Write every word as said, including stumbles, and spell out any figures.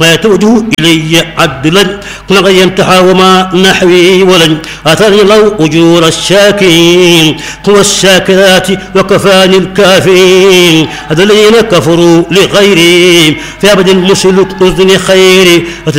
ويتوجه إلي عدلا كل ينتحى وما نحوي ولن أثرني لو أجور الشاكين هو الشاكرات وكفاني الكافرين الذين كفروا لغيري في أبد مسلك أذن خيري